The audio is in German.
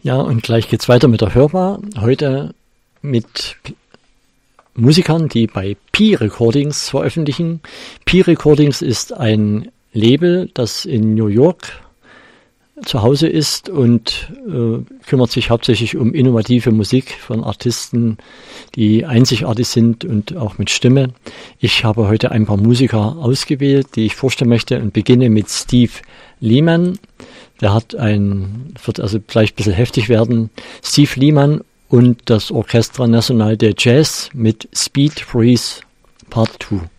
Ja, und gleich geht's weiter mit der Hörbar. Heute mit Musikern, die bei Pi Recordings veröffentlichen. Pi Recordings ist ein Label, das in New York zu Hause ist und kümmert sich hauptsächlich um innovative Musik von Artisten, die einzigartig sind und auch mit Stimme. Ich habe heute ein paar Musiker ausgewählt, die ich vorstellen möchte, und beginne mit Steve Lehman. Der wird also gleich ein bisschen heftig werden. Steve Lehman und das Orchestra National de Jazz mit Speed Freeze Part 2.